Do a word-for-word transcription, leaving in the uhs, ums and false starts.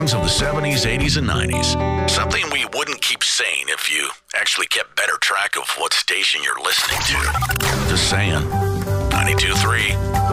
of the seventies, eighties, and nineties. Something we wouldn't keep saying if you actually kept better track of what station you're listening to. Just saying. ninety-two point three